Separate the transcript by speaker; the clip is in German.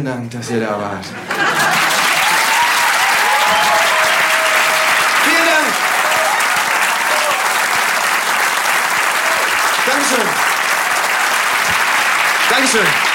Speaker 1: Dank, dass ihr da wart. Vielen Dank. Dankeschön. Dankeschön.